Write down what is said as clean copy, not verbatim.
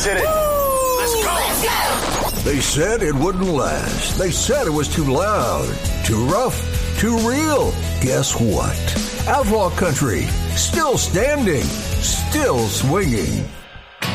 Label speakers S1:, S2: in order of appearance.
S1: Let's hit it. Let's go.
S2: They said it wouldn't last. They said it was too loud, too rough, too real. Guess what? Outlaw country, still standing, still swinging.